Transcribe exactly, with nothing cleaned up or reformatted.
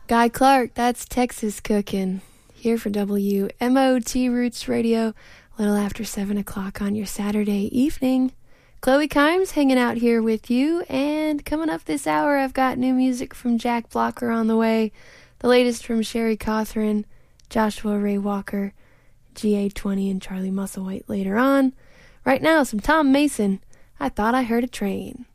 Guy Clark, that's Texas Cookin'. Here for W M O T Roots Radio, a little after seven o'clock on your Saturday evening. Chloe Kimes hanging out here with you, and coming up this hour, I've got new music from Jack Blocker on the way, the latest from Sherry Cothran, Joshua Ray Walker, G A twenty, and Charlie Musselwhite later on. Right now, some Tom Mason, I Thought I Heard a Train.